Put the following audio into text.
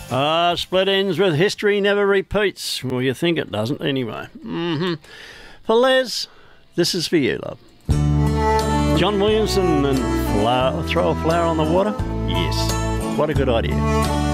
Split ends with history never repeats. Well, you think it doesn't anyway. For Les, this is for you, love. John Williamson and Throw a Flower on the Water? Yes. What a good idea.